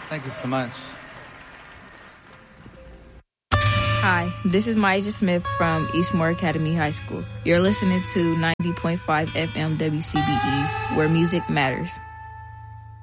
Thank you so much. Hi, this is Maisha Smith from Eastmore Academy High School. You're listening to 90.5 FM WCBE, where music matters.